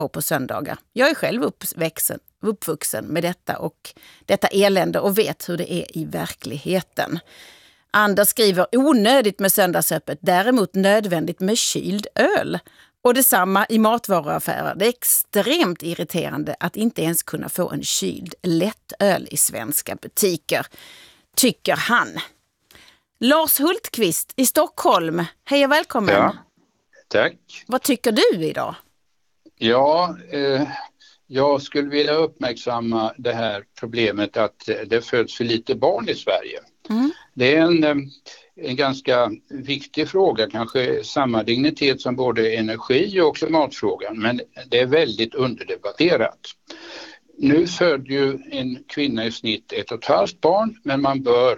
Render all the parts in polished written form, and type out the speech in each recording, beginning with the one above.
och på söndagar. Jag är själv uppvuxen med detta och detta elände och vet hur det är i verkligheten. Anders skriver onödigt med söndagsöppet, däremot nödvändigt med kyld öl. Och detsamma i matvaruaffärer. Det är extremt irriterande att inte ens kunna få en kyld lättöl i svenska butiker, tycker han. Lars Hultqvist i Stockholm, hej och välkommen. Ja, tack. Vad tycker du idag? Ja, jag skulle vilja uppmärksamma det här problemet att det föds för lite barn i Sverige. Mm. Det är en ganska viktig fråga, kanske samma dignitet som både energi- och klimatfrågan, men det är väldigt underdebatterat. Nu föder ju en kvinna i snitt 1,5 barn, men man bör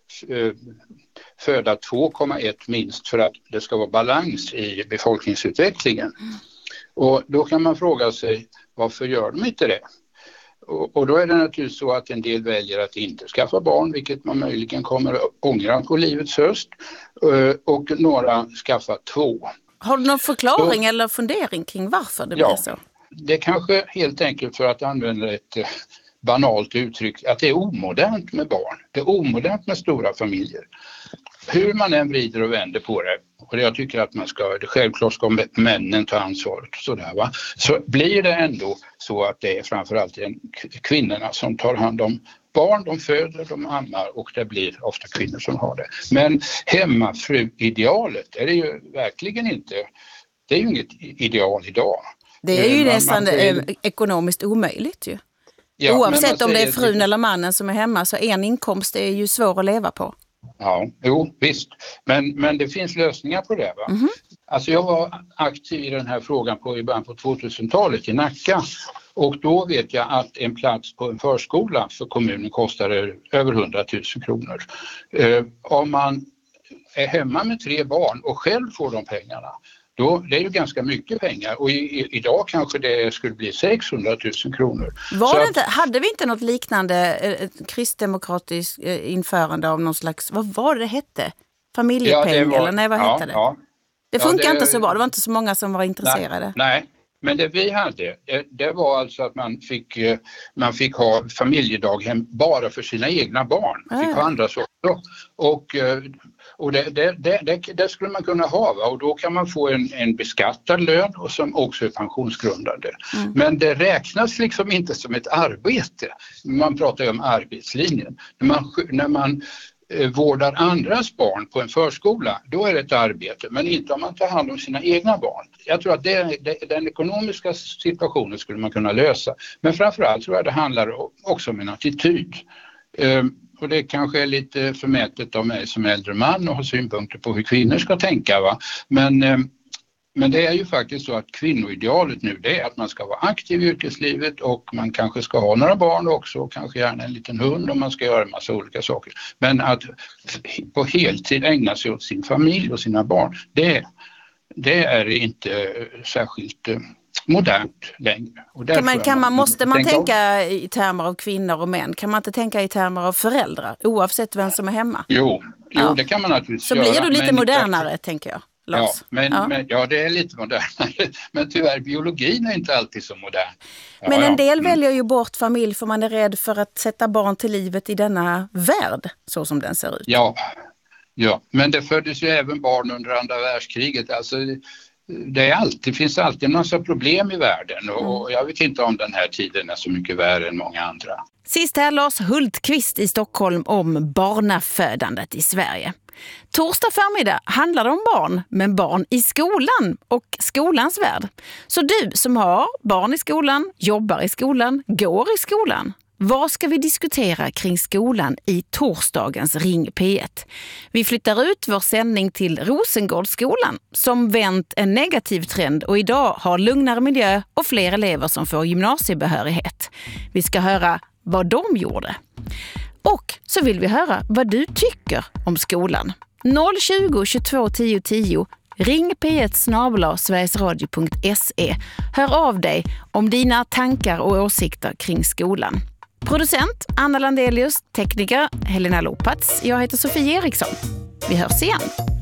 föda 2,1 minst för att det ska vara balans i befolkningsutvecklingen. Och då kan man fråga sig, varför gör de inte det? Och då är det naturligtvis så att en del väljer att inte skaffa barn, vilket man möjligen kommer att ångra på livets höst. Och några skaffar 2. Har du någon förklaring eller fundering kring varför det blir så? Det kanske helt enkelt, för att använda ett banalt uttryck, att det är omodernt med barn. Det är omodernt med stora familjer. Hur man än vrider och vänder på det, och jag tycker att självklart ska männen ta ansvaret och sådär, va? Så blir det ändå så att det är framförallt kvinnorna som tar hand om barn, de föder, de ammar, och det blir ofta kvinnor som har det. Men hemmafru-idealet är det ju verkligen inte, det är ju inget ideal idag. Det är ju nästan ekonomiskt omöjligt ju. Ja, oavsett om det är frun eller mannen som är hemma, så en inkomst är ju svår att leva på. Ja, jo, visst. Men det finns lösningar på det, va? Mm-hmm. Alltså jag var aktiv i den här frågan i början på 2000-talet i Nacka. Och då vet jag att en plats på en förskola för kommunen kostade över 100 000 kronor. Om man är hemma med 3 barn och själv får de pengarna, då, det är ju ganska mycket pengar, och idag kanske det skulle bli 600 000 kronor. Hade vi inte något liknande kristdemokratiskt införande av någon slags, vad var det hette? Familjepeng eller nej, vad hette det? Ja. Det funkar inte så bra, det var inte så många som var intresserade. Nej. Men det vi hade, det var alltså att man fick ha familjedaghem bara för sina egna barn. Man fick ha andra också. Och det skulle man kunna ha, va? Och då kan man få en beskattad lön och som också är pensionsgrundande. Mm. Men det räknas liksom inte som ett arbete. Man pratar ju om arbetslinjen. När man vårdar andras barn på en förskola, då är det ett arbete, men inte om man tar hand om sina egna barn. Jag tror att den ekonomiska situationen skulle man kunna lösa, men framförallt tror jag det handlar också om en attityd. Och det kanske är lite förmätet av mig som äldre man och ha synpunkter på hur kvinnor ska tänka, va? Men det är ju faktiskt så att kvinnoidealet nu, det är att man ska vara aktiv i yrkeslivet, och man kanske ska ha några barn också, och kanske gärna en liten hund, om man ska göra en massa olika saker. Men att på heltid ägna sig åt sin familj och sina barn, det är inte särskilt modernt längre. Och måste man tänka i termer av kvinnor och män? Kan man inte tänka i termer av föräldrar, oavsett vem som är hemma? Jo, det kan man naturligtvis göra. Så blir du lite modernare, tänker jag. Ja, men det är lite modernare. Men tyvärr, biologin är inte alltid så modern. Men en del väljer ju bort familj för man är rädd för att sätta barn till livet i denna värld, så som den ser ut. Ja, men det föddes ju även barn under andra världskriget. Alltså, det finns alltid en massa problem i världen, och jag vet inte om den här tiden är så mycket värre än många andra. Sist här Lars Hultqvist i Stockholm om barnafödandet i Sverige. Torsdag förmiddag handlar det om barn, men barn i skolan och skolans värld. Så du som har barn i skolan, jobbar i skolan, går i skolan. Vad ska vi diskutera kring skolan i torsdagens Ring P1? Vi flyttar ut vår sändning till Rosengårdsskolan som vänt en negativ trend och idag har lugnare miljö och fler elever som får gymnasiebehörighet. Vi ska höra vad de gjorde. Och så vill vi höra vad du tycker om skolan. 020 22 10 10. Ring p1@sverigesradio.se. Hör av dig om dina tankar och åsikter kring skolan. Producent Anna Landelius, tekniker Helena Lopatz. Jag heter Sofie Eriksson. Vi hörs igen.